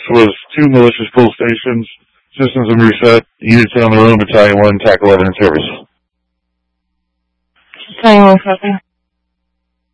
was 2 malicious pull stations, systems and reset, units on the room, Battalion 1, TAC 11 in service. Battalion 1, copy.